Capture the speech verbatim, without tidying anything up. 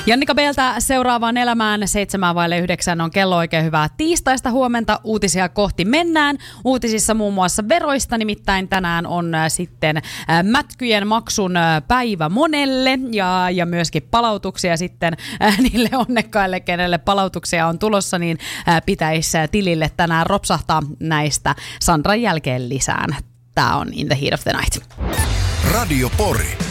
Jannika Beltä seuraavaan elämään seitsemään vaille yhdeksän on kello oikein hyvää tiistaista huomenta. Uutisia kohti mennään. Uutisissa muun muassa veroista, nimittäin tänään on äh, sitten äh, mätkyjen maksun äh, päivä monelle ja, ja myöskin palautuksia sitten äh, niille onnekkaille, kenelle palautuksia on tulossa, niin äh, pitäisi äh, tilille tänään ropsahtaa näistä Sandran jälkeen lisään. Tämä on In the Heat of the Night. Radio Pori.